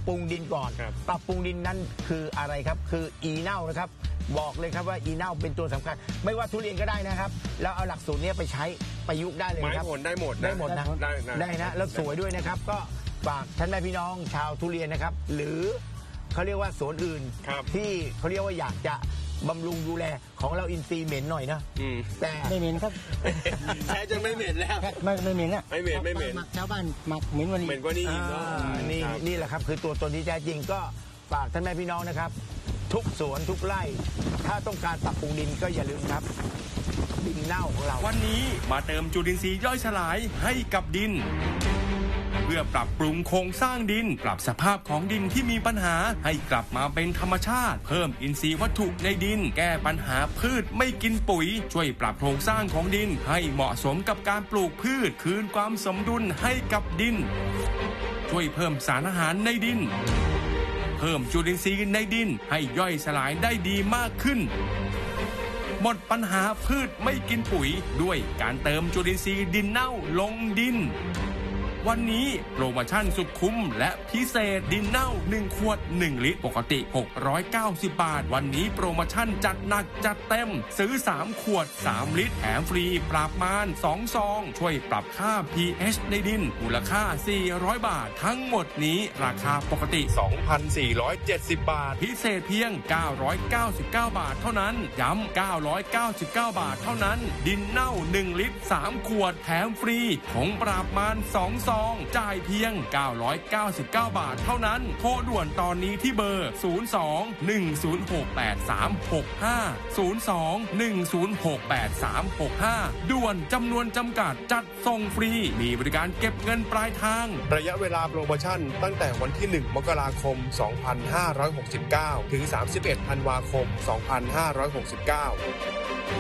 ปรุงดินก่อนปรับปรุงดินนั้นคืออะไรครับคืออีเน่านะครับบอกเลยครับว่าอีเน่าเป็นตัวสำคัญไม่ว่าทุเรียนก็ได้นะครับแล้วเอาหลักสูตรนี้ไปใช้ประยุกต์ได้เลยครับผลได้หมดนะได้นะแล้วสวยด้วยนะครับก็ฝากท่านแม่พี่น้องชาวทุเรียนนะครับหรือเขาเรียกว่าสวนอื่นที่เขาเรียกว่าอยากจะบำรุงดูแลของเราอินทรีย์เหม็นหน่อยนะแต่ไม่เหม็นครับใช้จนไม่เหม็นแล้วไม่เหม็นนะไม่เหม็นชาวบ้านหมักเหม็นกว่านี้อีกนี่แหละครับคือตัวตนที่แท้จริงก็ฝากท่านแม่พี่น้องนะครับทุกสวนทุกไร่ถ้าต้องการปรับปรุงดินก็อย่าลืมครับดินเน่าของเราวันนี้มาเติมจุลินทรีย์ย่อยสลายให้กับดินเพื่อปรับปรุงโครงสร้างดินปรับสภาพของดินที่มีปัญหาให้กลับมาเป็นธรรมชาติเพิ่มอินทรีย์วัตถุในดินแก้ปัญหาพืชไม่กินปุ๋ยช่วยปรับโครงสร้างของดินให้เหมาะสมกับการปลูกพืชคืนความสมดุลให้กับดินช่วยเพิ่มสารอาหารในดินเพิ่มจุลินทรีย์ในดินให้ย่อยสลายได้ดีมากขึ้นหมดปัญหาพืชไม่กินปุ๋ยด้วยการเติมจุลินทรีย์ดินเน่าลงดินวันนี้โปรโมชั่นสุดคุ้มและพิเศษดินเน่า1ขวด1ลิตรปกติ690 บาทวันนี้โปรโมชั่นจัดหนักจัดเต็มซื้อ3ขวด3ลิตรแถมฟรีปราบมาร2ซองช่วยปรับค่า pH ในดินมูลค่า400 บาททั้งหมดนี้ราคาปกติ 2,470 บาทพิเศษเพียง999 บาทเท่านั้นย้ำ999 บาทเท่านั้นดินเน่า1ลิตร3ขวดแถมฟรีผงปราบมาร2ซองจ่ายเพียง999 บาทเท่านั้นโทรด่วนตอนนี้ที่เบอร์02-106-8365 ด่วนจำนวนจำกัดจัดส่งฟรีมีบริการเก็บเงินปลายทางระยะเวลาโปรโมชั่นตั้งแต่วันที่1มกราคม2569ถึง31ธันวาคม2569